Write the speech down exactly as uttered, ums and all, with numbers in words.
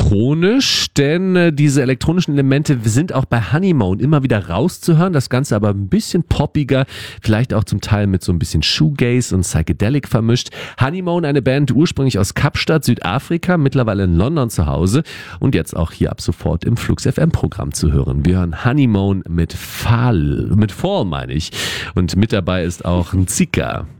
elektronisch, denn äh, diese elektronischen Elemente sind auch bei Honeymoon immer wieder rauszuhören. Das Ganze aber ein bisschen poppiger, vielleicht auch zum Teil mit so ein bisschen Shoegaze und Psychedelic vermischt. Honeymoon, eine Band ursprünglich aus Kapstadt, Südafrika, mittlerweile in London zu Hause und jetzt auch hier ab sofort im Flux F M Programm zu hören. Wir hören Honeymoon mit Fall, mit Fall meine ich. Und mit dabei ist auch ein Zika.